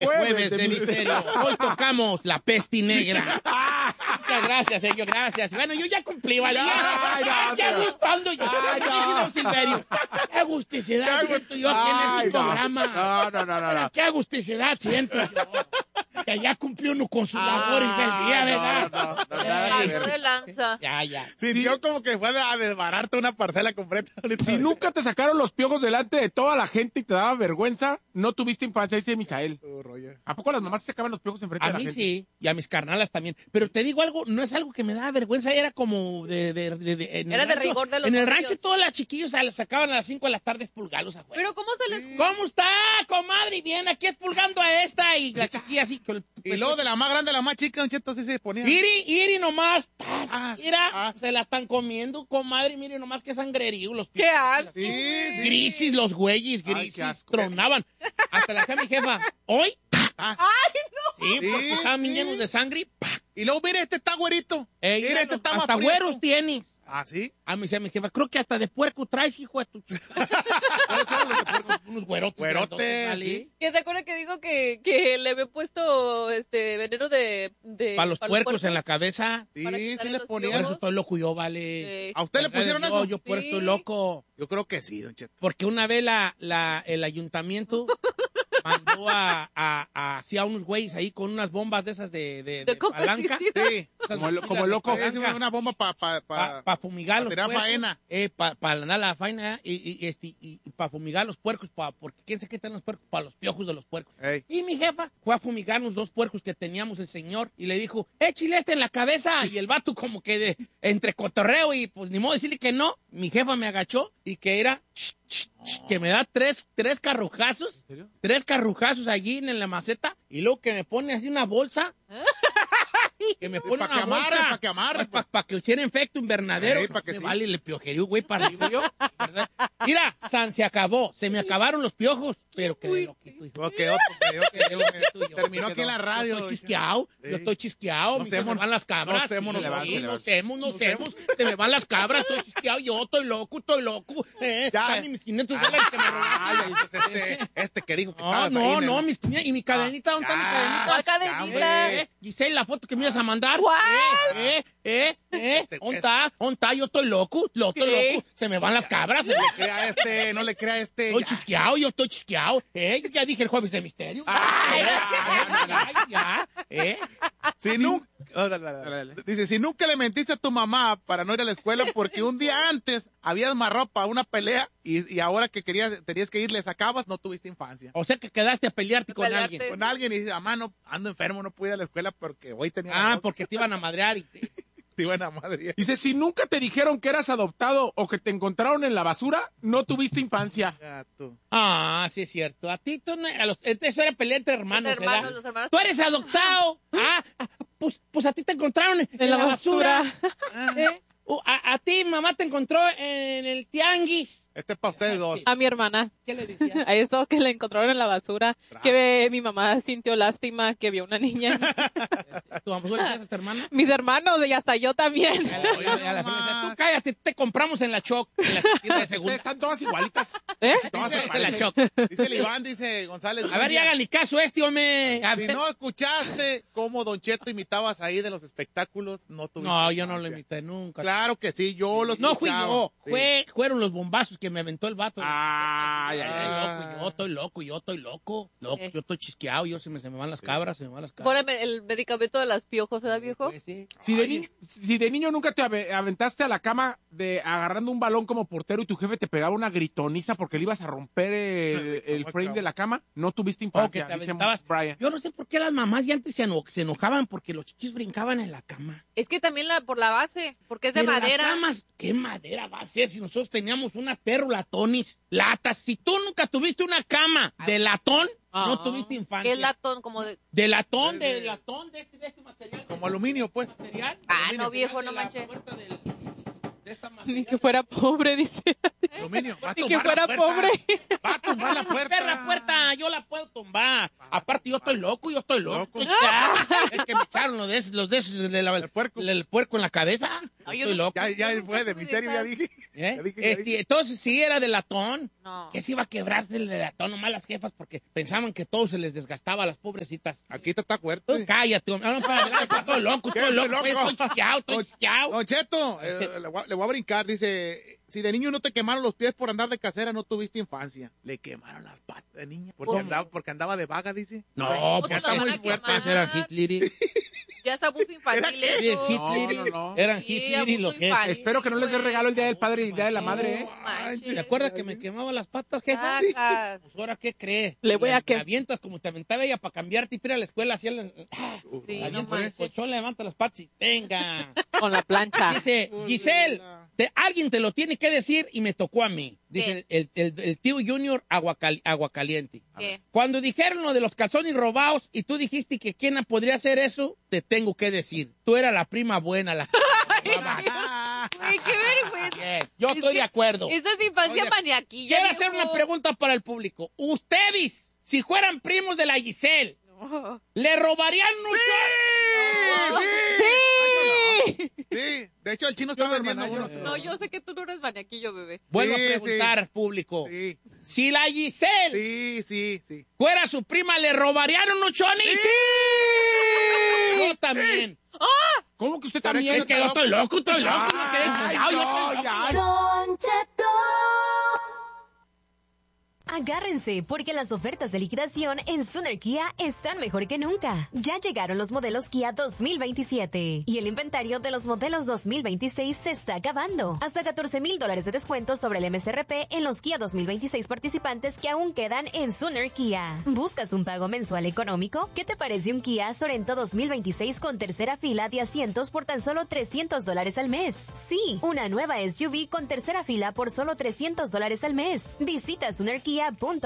Jueves de misterio. Hoy tocamos la peste negra. Muchas gracias, señor, gracias. Bueno, yo ya cumplí, ¿vale? Ya gustando yo. Silverio. Qué agusticidad siento yo aquí en este programa. No. Qué agusticidad siento yo. Que ya cumplió uno con sus labores del día, ¿verdad? Paso de lanza. Ya. Sintió como que fue a desbararte una parcela completa. Si nunca te sacaron los piojos delante de toda la gente y te daba vergüenza, no tuviste infancia, dice Misael. ¿A poco las mamás se sacaban los piojos enfrente de A la mí gente? sí, y a mis carnalas también. Pero te digo algo, no es algo que me daba vergüenza, era como Era de rigor de los En el morrillos. rancho todas las chiquillos las sacaban a las 5 de la tarde a expulgarlos afuera. Pero ¿cómo se les... ¿Cómo está, comadre? Bien, aquí expulgando a esta. Y la chiquilla así. Y luego de la más grande a la más chica, Don Cheto, así se ponía. Iri nomás. Mira, ah. se la están comiendo, comadre. Mire nomás qué sangrerío. Los ¡Qué asco! Sí. grises, los güeyes, Ay, grises, qué asco. tronaban. Hasta la hacía mi jefa. ¿Hoy? Ah. Sí, porque Sí, estaban bien sí. llenos de sangre. Y luego, mire, este está güerito. Mira, este está más hasta prieto. güeros tienes. ¿Ah, sí? A mí se me jefa, creo que hasta de puerco traes, hijo de tu chica. Unos güerotes. Güerotes, grandotes, ¿vale? sí. ¿Qué te acuerdas que dijo que le había puesto veneno de Para los puercos en la cabeza. Sí, Para sí quitarle les los ponían. Por piojos. eso estoy loco yo, vale. Sí. ¿A usted le pusieron eso? Yo por Sí. estoy loco. Yo creo que sí, Don Cheto. Porque una vez el ayuntamiento mandó así a unos güeyes ahí con unas bombas de esas de ¿Cómo palanca. sí, sí? Sí. Esas Como mochilas loco. de Es palanca. una bomba Para fumigar los tirar puercos. faena. Para ganar la faena y para fumigar los puercos, porque quién se quitan los puercos, para los piojos de los puercos. Ey. Y mi jefa fue a fumigarnos 2 puercos que teníamos el señor y le dijo, échale este en la cabeza. Y el vato como que entre cotorreo y pues ni modo decirle que no. Mi jefa me agachó y que era que me da tres carrujazos. ¿En serio? 3 carrujazos allí en la maceta y luego que me pone así una bolsa. Que me pone Pa' una que amarre, bolsa. pa' que amarre, pues. Para que hiciera efecto invernadero. Ey, pa' que Me sí. vale, le piojería, güey, para arriba. ¿Verdad? Mira, se acabó. Se me acabaron los piojos. Pero quedé loquito, hijo. Oh, quedó, terminó aquí en la radio. Yo estoy chisqueado, Sí. yo estoy chisqueado, No se me semos, van las cabras. no semos, sí, no sí, se no van. semos, se me van las cabras, estoy chisqueado, yo estoy loco. Ya. Dame mis $500 que me Ay, robaron. pues este que dijo que estabas No, ahí en el- mis 500, y mi cadenita, ¿dónde está mi ya. cadenita? ¿Cuál cadenita? Giselle, la foto que me ibas a mandar. ¿Cuál? ¿Dónde está? Yo estoy loco, ¿Qué? se me van las cabras. No le crea a este. Estoy chisqueado, yo estoy chisqueado. Yo ya dije el jueves de misterio. Ya. Si nunca, dice, si nunca le mentiste a tu mamá para no ir a la escuela porque un día antes habías amarrado para una pelea y ahora que tenías que ir, le sacabas, no tuviste infancia. O sea que quedaste a pelearte con Pelearte. alguien. Con alguien y dices, mamá, no, ando enfermo, no pude ir a la escuela porque hoy tenía... Porque te iban a madrear. Te iban a madre. Dice, si nunca te dijeron que eras adoptado o que te encontraron en la basura, no tuviste infancia. Gato. Sí es cierto. A ti, eso era pelea entre hermanos, Entre hermanos, ¿verdad? los hermanos. Tú eres adoptado. Pues a ti te encontraron en la basura. A ti, mamá, te encontró en el tianguis. Este es para ustedes dos. A mi hermana. ¿Qué le decía? A eso que le encontraron en la basura. Que mi mamá sintió lástima que vio una niña. ¿Tu mamá le decías a tu hermana? Mis hermanos y hasta yo también. Tú cállate, te compramos en la Choc, en la tienda de Ustedes segunda. están todas igualitas. ¿Eh? Todas se Dice la parecen. Choc. Dice el Iván, dice González. A ver, y háganle caso a este, hombre. A Si ver. no escuchaste cómo Don Cheto imitabas ahí de los espectáculos, no tuviste No, yo no lo infancia. imité nunca. Claro que sí, yo los No fui yo, Sí. fueron los bombazos que me aventó el vato. Ay, Yo estoy loco. Yo estoy chisqueado, se me van las cabras, Por el medicamento de las piojos, ¿verdad, viejo? Pues sí. Si de niño nunca te aventaste a la cama agarrando un balón como portero y tu jefe te pegaba una gritoniza porque le ibas a romper el frame de la cama, no tuviste infancia, que te dice aventabas. Brian. Yo no sé por qué las mamás ya antes se enojaban porque los chiquis brincaban en la cama. Es que también por la base, porque es de Pero madera. Las camas, ¿qué madera va a ser si nosotros teníamos unas perrolatones, latas? Si tú nunca tuviste una cama de latón, no tuviste infancia. ¿Qué es latón? Como de... De latón, de este material. Como aluminio, pues. Material. no, viejo, no De la manches. puerta de esta Ni material. que fuera pobre, dice. Aluminio. Va a Ni que tumbar la fuera puerta. pobre. Va a tumbar la puerta. Perra puerta, yo la puedo tumbar. Aparte, yo estoy loco. Es que me echaron los de esos del puerco en la cabeza. Ay, yo Estoy no- loco. Ya fue de misterio, ya dije. ¿Eh? Ya dije, ya dije. Entonces, sí era de latón. No. Que se iba a quebrarse el de latón, nomás las jefas, porque pensaban que todo se les desgastaba a las pobrecitas. Aquí está Tú fuerte. cállate, hombre. No, para, estoy loco, ¿Qué? estoy loco. Estoy loco. Estoy chisteado, estoy chisteado. Don Cheto, le voy a brincar. Dice, si de niño no te quemaron los pies por andar de casera, no tuviste infancia. Le quemaron las patas de niña. Porque andaba de vaga, dice. No, ¿Cómo porque te la van a muy fuertes quemar? eran Hitler. Ya es abuso infantil Sí, eso. Hitler. no. Eran Sí, Hitler y los abuso jefes. infantil. Espero que no les dé regalo el día del padre y el día de la madre, ¿eh? Manches. ¿Se acuerda que me quemaba las patas, jefa? Ajá. Pues ahora, ¿qué cree? Le voy a Me que- avientas como te aventaba ella para cambiarte y para ir a la escuela. Así Sí, la no avientas el manches. colchón, levanta las patas y tenga. Con la plancha. Dice, Giselle, alguien te lo tiene que decir y me tocó a mí. Dice el tío Junior Aguacaliente. ¿Qué? Cuando dijeron lo de los calzones robados y tú dijiste que quién podría hacer eso, te tengo que decir. Tú eras la prima buena, la Güey, qué vergüenza. Bien, yo estoy de acuerdo. Esa es infancia Oye, maniaquilla. Quiero hacer viejo. una pregunta para el público. Ustedes, si fueran primos de la Giselle, No. ¿le robarían mucho? ¡Sí! Sí, de hecho el chino está vendiendo uno. No, yo sé que tú no eres maniaquillo, bebé. Vuelvo Sí, a preguntar al público. Sí, Si la Giselle sí. fuera su prima, ¿le robarían unos chonis? Yo también. ¿Cómo que usted Pero también? Es que yo estoy loco, no quedé Ay, chingado, yo no, estoy ya. Don Cheto. Agárrense, porque las ofertas de liquidación en Suner Kia están mejor que nunca. Ya llegaron los modelos Kia 2027 y el inventario de los modelos 2026 se está acabando. Hasta $14,000 de descuento sobre el MSRP en los Kia 2026 participantes que aún quedan en Suner Kia. ¿Buscas un pago mensual económico? ¿Qué te parece un Kia Sorento 2026 con tercera fila de asientos por tan solo $300 al mes? Sí, una nueva SUV con tercera fila por solo $300 al mes. Visita SunerKia.com.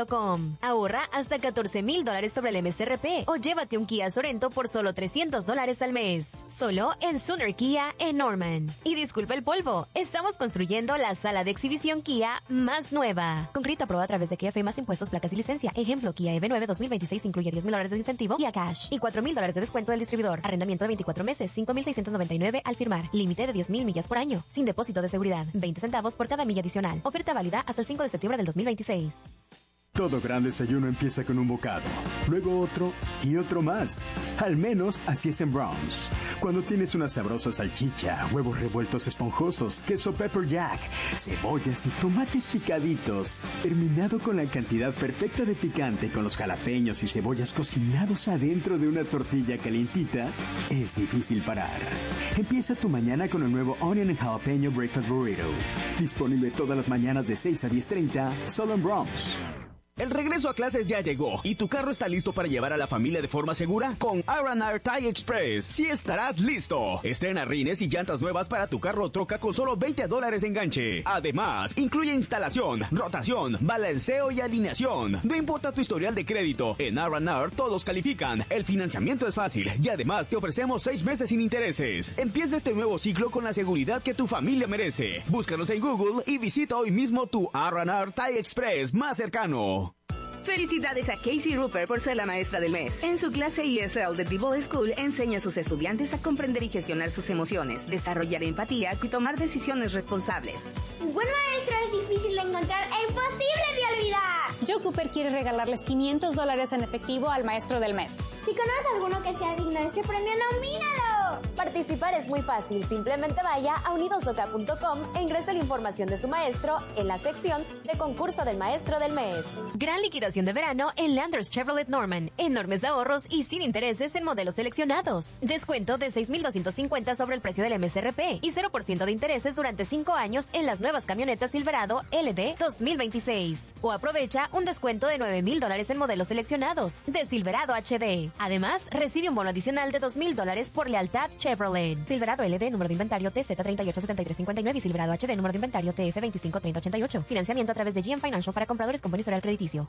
Ahorra hasta $14,000 sobre el MSRP o llévate un Kia Sorento por solo $300 al mes. Solo en Suner Kia en Norman. Y disculpa el polvo, estamos construyendo la sala de exhibición Kia más nueva. Con crédito aprobado a través de Kia Fe más impuestos, placas y licencia. Ejemplo, Kia EV9 2026 incluye $10,000 de incentivo y a cash y $4,000 de descuento del distribuidor. Arrendamiento de 24 meses, $5,699 al firmar. Límite de 10,000 millas por año, sin depósito de seguridad. 20 centavos por cada milla adicional. Oferta válida hasta el 5 de septiembre del 2026. Todo gran desayuno empieza con un bocado, luego otro y otro más. Al menos así es en Browns. Cuando tienes una sabrosa salchicha, huevos revueltos esponjosos, queso pepper jack, cebollas y tomates picaditos, terminado con la cantidad perfecta de picante con los jalapeños y cebollas cocinados adentro de una tortilla calientita, es difícil parar. Empieza tu mañana con el nuevo Onion and Jalapeno Breakfast Burrito. Disponible todas las mañanas de 6 a 10:30, solo en Browns. El regreso a clases ya llegó y tu carro está listo para llevar a la familia de forma segura con R&R Tire Express. Sí estarás listo. Estrena rines y llantas nuevas para tu carro o troca con solo $20 de enganche. Además, incluye instalación, rotación, balanceo y alineación. No importa tu historial de crédito, en R&R todos califican. El financiamiento es fácil y además te ofrecemos 6 meses sin intereses. Empieza este nuevo ciclo con la seguridad que tu familia merece. Búscanos en Google y visita hoy mismo tu R&R Tire Express más cercano. Felicidades a Casey Rupert por ser la maestra del mes. En su clase ESL de The School enseña a sus estudiantes a comprender y gestionar sus emociones, desarrollar empatía y tomar decisiones responsables. Un buen maestro es difícil de encontrar e imposible de olvidar. Joe Cooper quiere regalarles $500 en efectivo al maestro del mes. Si conoces a alguno que sea digno de ese premio, nomínalo. Participar es muy fácil. Simplemente vaya a unidosoca.com e ingrese la información de su maestro en la sección de concurso del maestro del mes. Gran liquidación de verano en Landers Chevrolet Norman. Enormes ahorros y sin intereses en modelos seleccionados. Descuento de $6,250 sobre el precio del MSRP y 0% de intereses durante 5 años en las nuevas camionetas Silverado LD 2026. O aprovecha un descuento de $9,000 en modelos seleccionados de Silverado HD. Además, recibe un bono adicional de $2,000 por lealtad Chevrolet. Silverado LD, número de inventario TZ387359 y Silverado HD, número de inventario TF253088. Financiamiento a través de GM Financial para compradores con buen historial crediticio.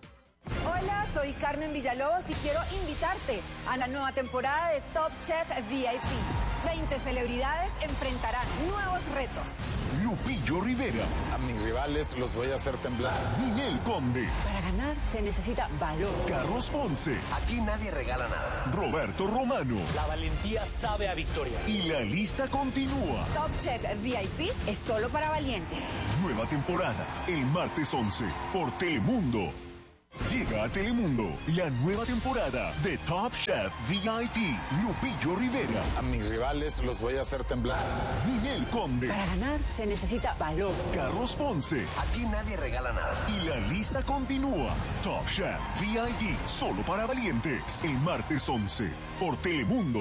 Hola, soy Carmen Villalobos y quiero invitarte a la nueva temporada de Top Chef VIP. 20 celebridades enfrentarán nuevos retos. Lupillo Rivera. A mis rivales los voy a hacer temblar. Ninel Conde. Para ganar se necesita valor. Carlos Ponce. Aquí nadie regala nada. Roberto Romano. La valentía sabe a victoria. Y la lista continúa. Top Chef VIP es solo para valientes. Nueva temporada, el martes 11, por Telemundo. Llega a Telemundo la nueva temporada de Top Chef VIP. Lupillo Rivera. A mis rivales los voy a hacer temblar. Ninel Conde. Para ganar se necesita valor. Carlos Ponce. Aquí nadie regala nada. Y la lista continúa. Top Chef VIP, solo para valientes. El martes 11, por Telemundo.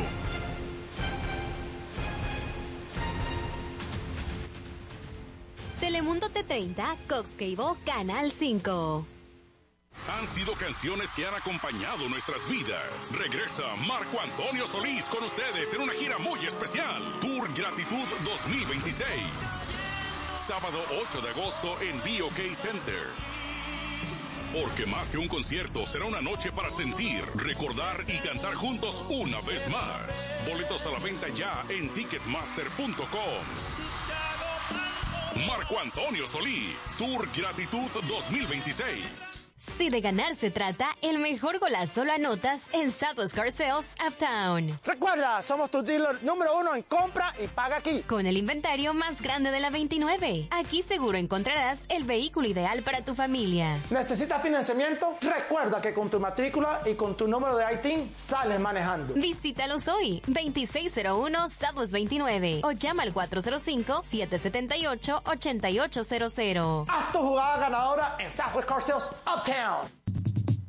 Telemundo T30, Cox Cable, Canal 5. Han sido canciones que han acompañado nuestras vidas. Regresa Marco Antonio Solís con ustedes en una gira muy especial. Tour Gratitud 2026. Sábado 8 de agosto en BOK Center. Porque más que un concierto, será una noche para sentir, recordar y cantar juntos una vez más. Boletos a la venta ya en Ticketmaster.com. Marco Antonio Solís, Sur Gratitud 2026. Si de ganar se trata, el mejor golazo lo anotas en Southwest Car Sales Uptown. Recuerda, somos tu dealer número 1 en compra y paga aquí. Con el inventario más grande de la 29. Aquí seguro encontrarás el vehículo ideal para tu familia. ¿Necesitas financiamiento? Recuerda que con tu matrícula y con tu número de ITIN sales manejando. Visítalos hoy, 2601 Southwest 29 o llama al 405-778-8800. Haz tu jugada ganadora en Southwest Car Sales Uptown.